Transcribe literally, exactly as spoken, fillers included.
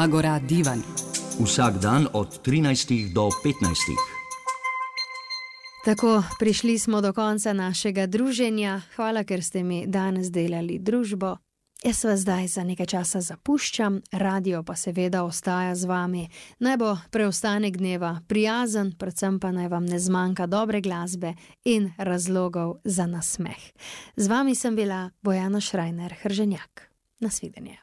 Agora Divan. Vsak dan od trinajstih do petnajstih. Tako, prišli smo do konca našega druženja. Hvala, ker ste mi danes delali družbo. Jaz vas zdaj za nekaj časa zapuščam, radio pa seveda ostaja z vami. Naj bo preostanek dneva prijazen, predvsem pa naj vam ne zmanjka dobre glasbe in razlogov za nasmeh. Z vami sem bila Bojana Šrajner Hrženjak. Nasvidenje.